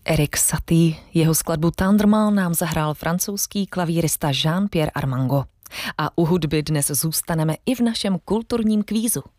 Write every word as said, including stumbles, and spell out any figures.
Erik Satie, jeho skladbu Tendrement nám zahrál francouzský klavírista Jean-Pierre Armango. A u hudby dnes zůstaneme i v našem kulturním kvízu.